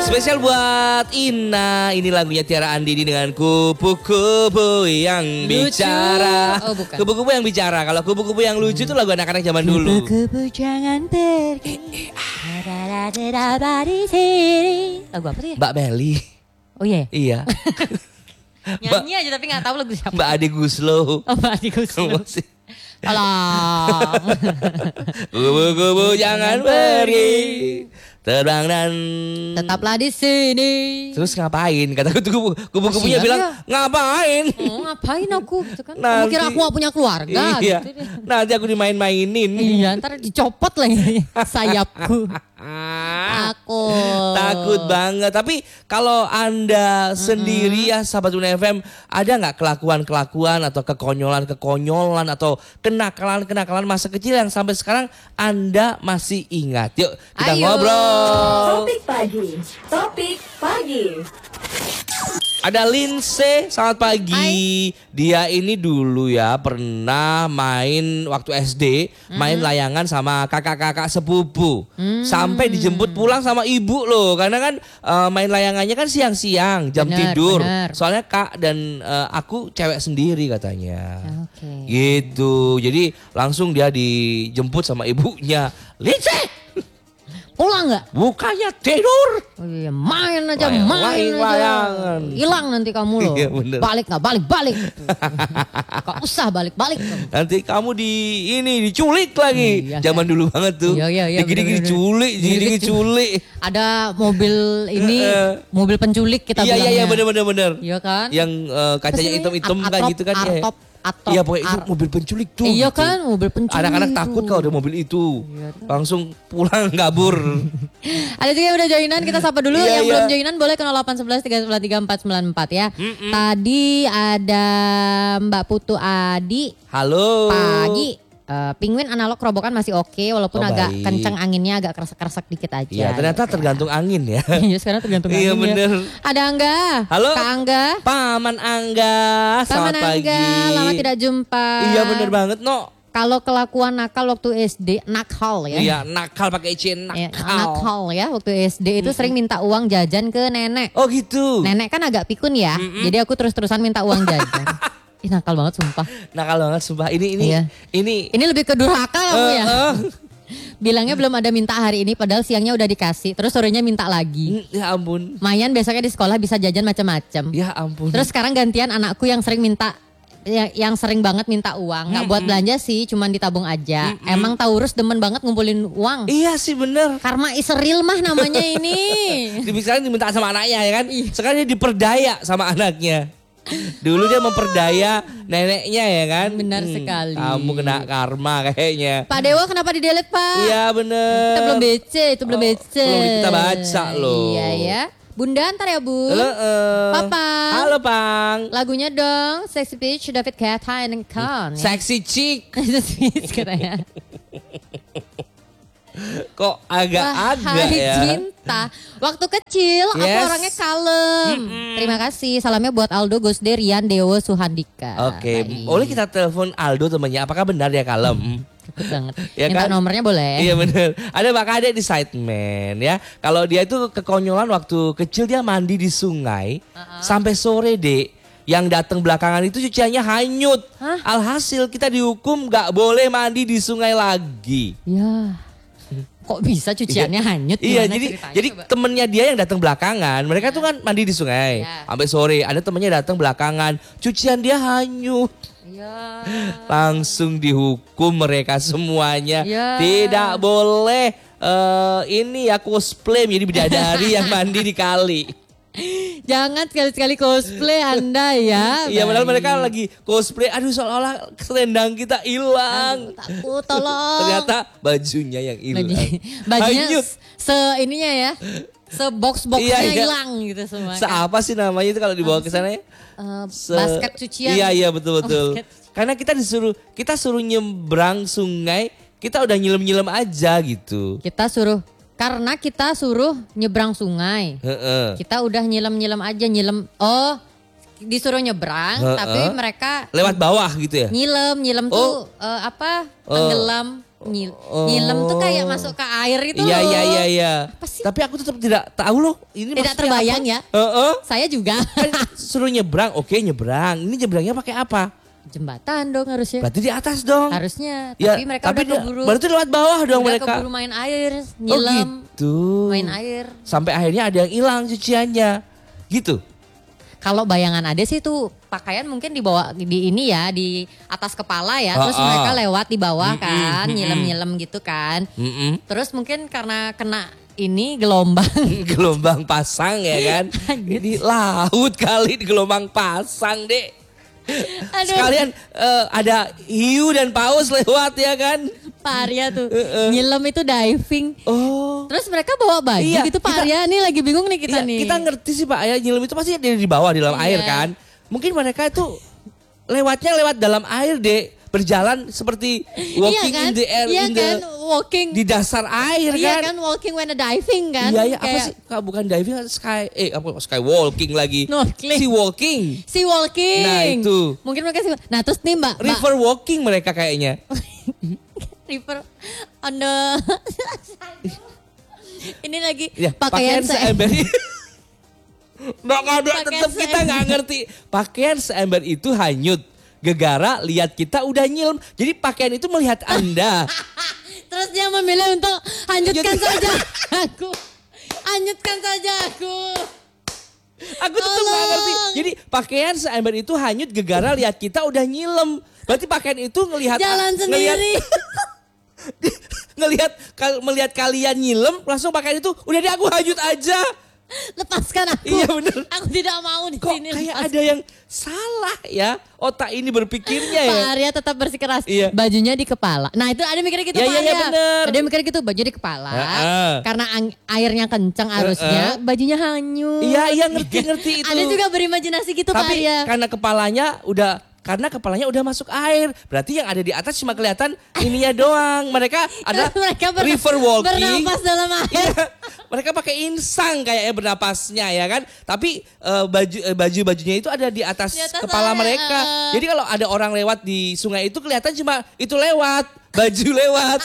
Spesial buat Ina. Ini lagunya Tiara Andini dengan Kupu-kupu yang bicara. Oh, bukan. Kupu-kupu yang bicara. Kalau kupu-kupu yang lucu itu lagu anak-anak zaman dulu. Kupu-kupu jangan pergi. Lagu apa sih? Mbak Meli. Oh iya. Iya. Nyanyi aja tapi gak tahu lagu siapa. Mbak Ade Guslo. Oh, Mbak Adi Guslo. Tolong. Kupu-kupu jangan pergi. Terbang dan Tetaplah di sini. terus ngapain? Kata kupu-kupunya Kasihan bilang ya. ngapain? Oh, ngapain aku gitu kan? Kamu Nanti- kira aku gak punya keluarga Iya. gitu. Nanti aku dimain-mainin. Iya, ntar dicopot lagi sayapku. Aku Takut banget. Tapi kalau Anda sendiri ya sahabat Una FM, ada nggak kelakuan-kelakuan atau kekonyolan-kekonyolan atau kenakalan-kenakalan masa kecil yang sampai sekarang Anda masih ingat? Yuk kita Ayo. ngobrol. Topik pagi. Ada Linse, selamat pagi. Dia ini dulu ya pernah main waktu SD, main layangan sama kakak-kakak sepupu. Sampai dijemput pulang sama ibu loh. Karena kan main layangannya kan siang-siang, jam Bener, tidur. bener. Soalnya kak dan aku cewek sendiri katanya. Oke. Gitu. Jadi langsung dia dijemput sama ibunya. Linse, Pulang nggak? bukannya tidur. Oh iya, main aja, Main main aja. layangan. Hilang nanti kamu loh. Iya, bener. Balik nggak? Balik. Gak usah balik. Nanti kamu diculik lagi. Iya, Zaman dulu banget tuh. Iya, Dikit-dikit bener-bener. diculik, dikit-dikit culik. Ada mobil ini, mobil penculik kita Iya, bilangnya. bener. Iya kan? Yang kacanya hitam-hitam kan gitu kan ya. Atop. Iya pokoknya itu mobil penculik tuh. Iya gitu. kan, mobil penculik. Anak-anak itu. takut kalau ada mobil itu. Iya, Langsung pulang kabur. Ada juga yang udah joinan, kita sapa dulu. Iya, Yang iya. belum joinan boleh ke 0811 393 494 ya. Tadi ada Mbak Putu Adi. Halo. Pagi. Penguin analog kerobokan masih oke, walaupun Oh, agak baik. kencang anginnya, agak keresek-keresek dikit aja. Iya ternyata gitu ya. tergantung angin ya. Iya sekarang tergantung Iya, angin bener. ya. Ada Angga. Halo. Kak Angga. Paman Angga, Paman selamat pagi. Angga, lama tidak jumpa. Iya bener banget no. Kalau kelakuan nakal waktu SD, nakal ya. Iya nakal pakai C, Ya, nakal. nakal ya waktu SD itu sering minta uang jajan ke nenek. Oh gitu. Nenek kan agak pikun ya, jadi aku terus-terusan minta uang jajan. Ih nakal banget sumpah. Nakal banget sumpah. Ini Iya. ini Ini lebih ke durhaka kamu ya. eh. Bilangnya belum ada minta hari ini, padahal siangnya udah dikasih, terus sorenya minta lagi. Ya ampun. Mayan besoknya di sekolah bisa jajan macam-macam. Ya ampun. Terus sekarang gantian anakku yang sering minta, yang sering banget minta uang. Nggak buat belanja sih, cuman ditabung aja. Emang Taurus demen banget ngumpulin uang. Iya sih bener. Karma is real mah namanya ini. Sekarang diminta sama anaknya ya kan. Iya. Sekarang dia diperdaya sama anaknya. Dulu dia memperdaya neneknya ya kan. Benar sekali. Kamu kena karma kayaknya. Pak Dewa kenapa didelete Pak? Iya bener. Kita belum BC, itu belum BC. belum kita baca loh. Iya ya. Bunda ntar ya Bu. Halo, Papa. Halo Pang. Lagunya dong, Sexy Peach, David Guetta and Con. Sexy chick. Sexy Peach katanya. Kok agak-agak Wahai ya. cinta. Waktu kecil aku Yes. orangnya kalem. Terima kasih. Salamnya buat Aldo, Gosde, Rian, Dewo, Suhandika. Oke, Baik. boleh kita telepon Aldo temannya. Apakah benar dia kalem? Cepet banget. Ya Minta kan? nomornya boleh. Iya bener. Ada Mbak Kade di Sideman ya. Kalau dia itu kekonyolan waktu kecil dia mandi di sungai sampai sore dek. Yang datang belakangan itu cuciannya hanyut. Hah? Alhasil kita dihukum gak boleh mandi di sungai lagi. Ya. Kok bisa cuciannya hanyut? Iya, Gimana jadi ceritanya, jadi coba? temennya dia yang datang belakangan. Mereka tuh kan mandi di sungai Iya. sampai sore. Ada temennya datang belakangan, cucian dia hanyut. Iya. Langsung dihukum mereka semuanya. Ya. Tidak boleh ini ya cosplay menjadi bidadari yang mandi di kali. Jangan sekali-sekali cosplay Anda ya. Iya padahal Baik. mereka lagi cosplay. Aduh seolah-olah selendang kita hilang. Takut tolong. Ternyata bajunya yang hilang. Bajunya Hanyut. ininya ya. Se-box-boxnya Iya, iya. hilang gitu semua. Apa sih namanya itu kalau dibawa ke sana ya? Basket cucian. Iya betul-betul. Oh, basket. Karena kita suruh nyebrang sungai, kita udah nyilem-nyilem aja gitu. Karena kita suruh nyebrang sungai. Heeh. Kita udah nyilem-nyilem aja, disuruh nyebrang, Heeh. tapi mereka Lewat bawah gitu ya? nyilem Oh. tuh tenggelam. Nyilem tuh kayak masuk ke air itu Iya loh. iya. Apa sih? Tapi aku tetap tidak tahu loh. Ini Tidak maksudnya terbayang apa. ya. Heeh. Saya juga. Kan suruh nyebrang, oke nyebrang. Ini nyebrangnya pakai apa? Jembatan dong harusnya. Berarti di atas dong. Harusnya. Ya, Tapi mereka udah keburu. berarti lewat bawah dong Udah mereka. keburu main air, Oh nyilam, gitu. main air. Sampai akhirnya ada yang hilang cuciannya. Gitu. Kalau bayangan ada sih tuh pakaian mungkin dibawa di ini ya, di atas kepala ya. Terus mereka lewat di bawah kan, nyilem-nyilem gitu kan. Terus mungkin karena kena ini gelombang. Gelombang pasang ya kan. Di laut kali di gelombang pasang deh. Aduh. Sekalian ada hiu dan paus lewat ya kan. Pak Arya tuh nyilem itu diving. Oh. Terus mereka bawa baju Iya, gitu Pak Arya nih lagi bingung nih kita Iya, nih. kita ngerti sih Pak ya, nyelam itu pasti di bawah di dalam Iya. air kan. Mungkin mereka itu lewatnya lewat dalam air deh, berjalan seperti walking kan? in the air, Iya in the, kan? Walking. di dasar air Iya kan. kan walking when a diving kan. Iya iya apa Kayak sih? Kak, bukan diving, apa sky walking lagi. Snorkeling. Sea walking. sea walking. Nah, itu. Mungkin mereka sih. Nah terus nih Mbak. River walking mereka kayaknya. River on the ini lagi Ya, pakaian seember. Nggak ada, Pakaian tetap kita seember. nggak ngerti. Pakaian seember itu hanyut. Gegara lihat kita udah nyilem. Jadi pakaian itu melihat Anda. Terus dia memilih untuk hanyutkan Hanyut. saja aku. Hanyutkan saja aku. Aku tetap nggak ngerti. Jadi pakaian seember itu hanyut gegara lihat kita udah nyilem. Berarti pakaian itu ngelihat Jalan sendiri. melihat kalian nyilem langsung pakaian itu udah deh aku hanyut aja. Lepaskan aku. Iya bener. Aku tidak mau di Kok sini. kayak Lepaskan. ada yang salah ya otak ini berpikirnya ya. Pak Arya tetap bersikeras. Iya. Bajunya di kepala. Nah itu ada mikirnya gitu Ya, Pak iya, Arya. iya, bener. Ada mikirnya gitu baju di kepala. Heeh. Karena airnya kencang arusnya. Bajunya hanyut. Iya ngerti itu. Ada juga berimajinasi gitu Pak Tapi Arya. karena kepalanya udah masuk air. Berarti yang ada di atas cuma kelihatan ininya doang. Mereka ada Mereka river walking. bernapas dalam air. Iya, mereka pakai insang kayaknya bernapasnya ya kan. Tapi baju-bajunya itu ada di atas Di atas kepala air, mereka. Jadi kalau ada orang lewat di sungai itu kelihatan cuma itu lewat, baju lewat.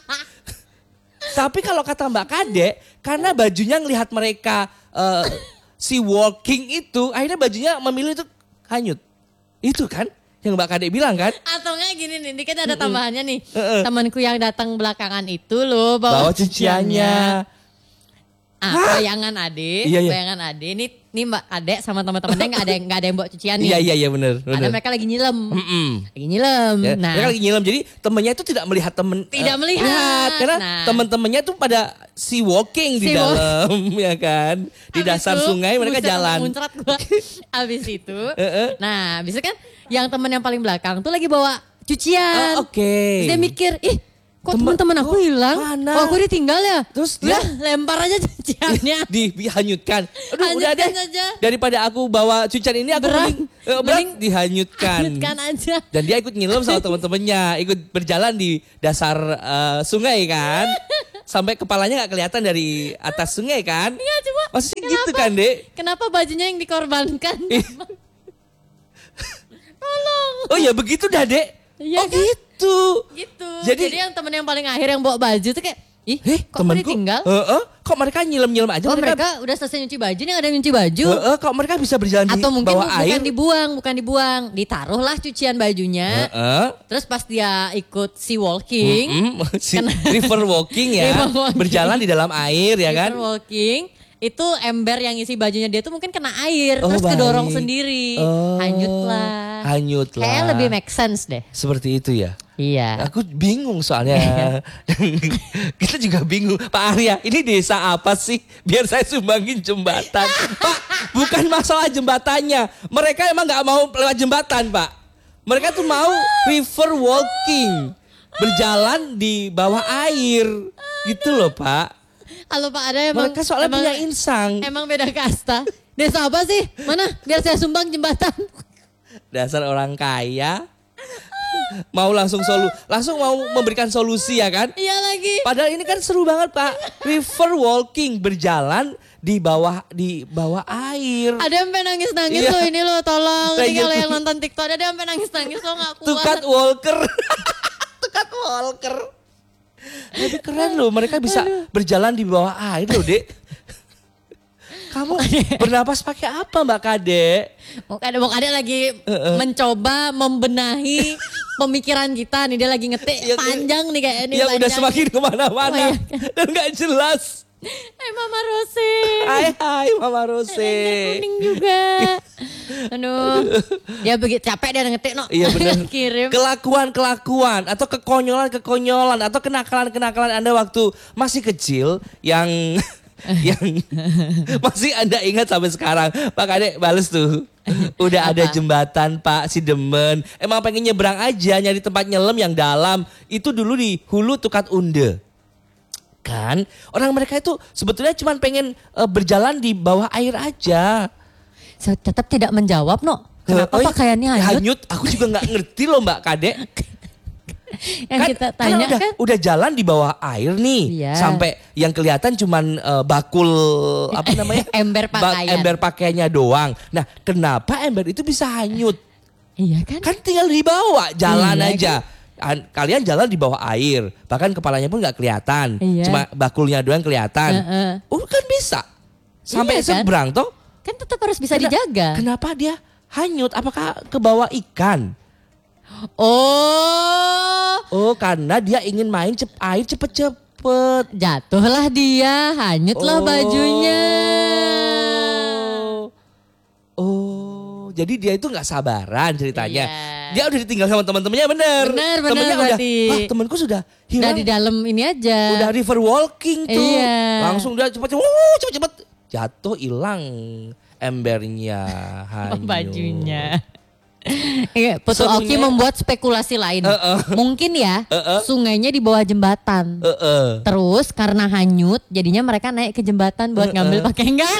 Tapi kalau kata Mbak Kade, karena bajunya ngelihat mereka si walking itu, akhirnya bajunya memilih itu hanyut. Itu kan yang Mbak Kade bilang kan. Atau enggak gini nih, ini kan ada tambahannya nih. Temanku yang datang belakangan itu loh Bawa cuciannya. Bayangan Ade, Iya, iya. bayangan Ade. Nih Mbak Ade sama teman-temannya nggak ada yang bawa cucian nih. Iya benar. Ada mereka lagi nyilem. Mm-mm. Lagi nyilem. Ya, Nah, mereka lagi nyilam jadi temennya itu tidak melihat Tidak melihat. karena Nah. teman-temannya tuh pada sea walking di Sea dalam ya kan di Abis dasar itu, sungai mereka buset, jalan. Muncrat gua. Abis itu. Nah, bisa kan yang teman yang paling belakang tuh lagi bawa cucian. Oke. Terus dia mikir, kok Temen- teman-teman aku kok hilang? mana? Oh, aku ditinggal ya? Terus dia- Udah, lempar aja cuciannya. dihanyutkan. Aduh udah Hanyutkan deh. saja. Daripada aku bawa cucian ini aku Berat. berat Mending dihanyutkan. Hanyutkan aja. Dan dia ikut nyilam sama teman-temannya, ikut berjalan di dasar sungai kan. Sampai kepalanya nggak kelihatan dari atas sungai kan. Iya, cuma Maksudnya gitu kan, Dek? kenapa bajunya yang dikorbankan? Tolong. Oh ya begitu dah, Dek. Iya Oh kan? gitu. Gitu. Jadi- Jadi yang temen yang paling akhir yang bawa baju tuh kayak, kok aku temanku, ditinggal? kok mereka nyilam-nyilam aja? Oh mereka udah selesai nyuci baju nih, ada yang nyuci baju. Kok mereka bisa berjalan di Atau mungkin bawah air? bukan dibuang. Ditaruhlah cucian bajunya. Terus pas dia ikut sea walking. Si river walking ya, River walking. berjalan di dalam air ya kan? River walking. Itu ember yang isi bajunya dia tuh mungkin kena air. Oh, terus baik. kedorong sendiri. Oh, Hanyutlah. hanyutlah. Kayaknya lebih make sense deh. Seperti itu ya. Iya. Aku bingung soalnya. Kita juga bingung. Pak Arya, ini desa apa sih? Biar saya sumbangin jembatan. Pak, bukan masalah jembatannya. Mereka emang gak mau lewat jembatan, Pak. Mereka tuh mau river walking. Berjalan di bawah air. Gitu loh, Pak. Kalau Pak ada emang Mereka soalnya punya insang. Emang beda kasta. Desa apa sih? Mana? Biar saya sumbang jembatan. Dasar orang kaya. Mau langsung mau memberikan solusi ya kan? Iya lagi. Padahal ini kan seru banget Pak. River walking, berjalan di bawah air. Ada yang pengen nangis-nangis Iya. loh ini loh tolong. Kayak Ini kalau gitu. yang nonton TikTok ada yang pengen nangis-nangis loh gak kuat. Tukat walker. Tukat walker. Lebih keren loh, mereka bisa berjalan di bawah air loh, Dek. Kamu bernapas pakai apa Mbak Kade? Mbak Kade lagi mencoba membenahi pemikiran kita nih. Dia lagi ngetik panjang nih kayak ini. Yang udah semakin kemana-mana dan gak jelas. Hai Mama Rose. Hai Mama Rose. Kuning juga. Aduh. Dia begitu capek dia ngetik no. Iya benar. Kirim. Kelakuan atau kekonyolan atau kenakalan Anda waktu masih kecil yang masih Anda ingat sampai sekarang. Pak Kade bales tuh. Udah ada jembatan Pak, si demen. Emang pengen nyebrang aja nyari tempat nyelam yang dalam. Itu dulu di Hulu Tukat Unde. Kan orang mereka itu sebetulnya cuma pengen berjalan di bawah air aja. Saya tetap tidak menjawab no. Kenapa pakaiannya hanyut? Hanyut, aku juga nggak ngerti loh Mbak Kade. Yang kita tanya udah jalan di bawah air nih, sampai yang kelihatan cuman bakul apa namanya ember pakaiannya doang. Nah, kenapa ember itu bisa hanyut? Iya kan? Kan tinggal dibawa jalan aja. Kan? Kalian jalan di bawah air, bahkan kepalanya pun nggak kelihatan, cuma bakulnya doang kelihatan. Kan bisa sampai seberang toh? Kan tetap harus bisa dijaga. Kenapa dia hanyut? Apakah ke bawah ikan? Oh, karena dia ingin main air cepet-cepet. Jatuhlah dia, hanyutlah bajunya. Jadi dia itu nggak sabaran ceritanya. Dia udah ditinggal sama teman-temannya bener. Temennya berarti. Wah temanku sudah hilang. Udah di dalam ini aja. Udah river walking tuh. Langsung dia cepet-cepet jatuh hilang embernya, hanyut. Bajunya. Putu Oki membuat spekulasi lain. Mungkin ya sungainya di bawah jembatan. Terus karena hanyut jadinya mereka naik ke jembatan buat ngambil pakai enggak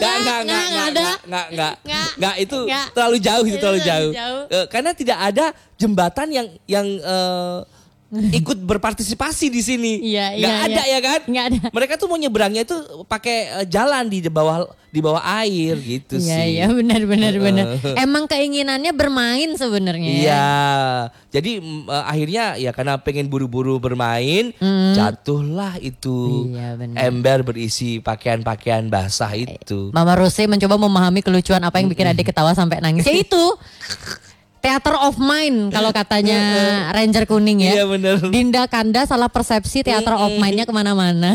itu terlalu jauh karena tidak ada jembatan yang ikut berpartisipasi di sini. Nggak ada ya kan? Nggak ada. Mereka tuh mau nyeberangnya itu pakai jalan di bawah air gitu sih. Iya benar. Emang keinginannya bermain sebenarnya. Iya. Jadi akhirnya ya karena pengen buru-buru bermain, jatuhlah itu ember berisi pakaian-pakaian basah itu. Mama Rose mencoba memahami kelucuan apa yang bikin adik ketawa sampai nangis. Ya itu. Theater of mind kalau katanya Ranger Kuning ya. Iya benar. Dinda Kanda salah persepsi theater of mind-nya kemana-mana.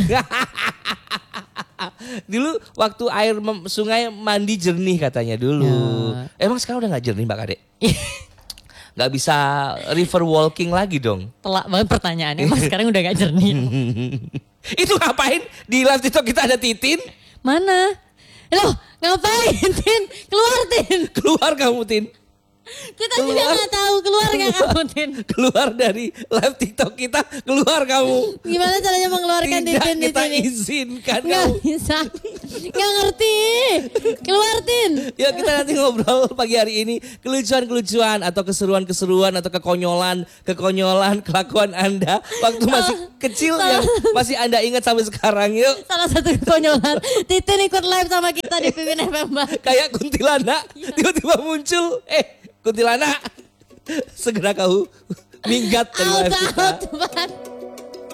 Dulu waktu sungai mandi jernih katanya dulu. Emang sekarang udah gak jernih Mbak Kade? Gak bisa river walking lagi dong. Telak banget pertanyaannya. Mas sekarang udah gak jernih. Itu ngapain? Di live TikTok kita ada Titin. Mana? Loh ngapain Tin? Keluar Tin. Keluar kamu Tin. Kita juga gak tahu keluar gak kamu Tin? Keluar dari live TikTok kita, keluar kamu. Gimana caranya mengeluarkan Tin di sini? Tidak kita izinkan gak kamu. Bisa. Gak ngerti. Keluar Tin. Ya kita nanti ngobrol pagi hari ini kelucuan-kelucuan atau keseruan-keseruan atau kekonyolan kelakuan Anda waktu masih kecil yang masih Anda ingat sampai sekarang. Yuk. Salah satu kekonyolan Titin ikut live sama kita di Pipin FM. Kayak kuntilanak tiba-tiba muncul. Kuntilanak, segera kau minggat dari live kita.